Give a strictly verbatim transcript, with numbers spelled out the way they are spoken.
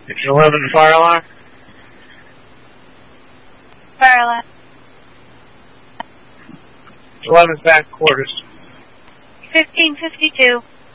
It's eleven, fire alarm. Fire alarm. eleven's back quarters. fifteen fifty-two.